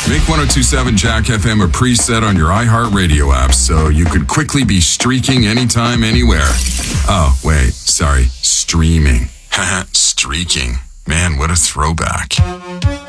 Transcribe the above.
Make 102.7 Jack FM a preset on your iHeartRadio app so you could quickly be streaking anytime, anywhere. Oh, wait, sorry, streaming. Haha, streaking. Man, what a throwback.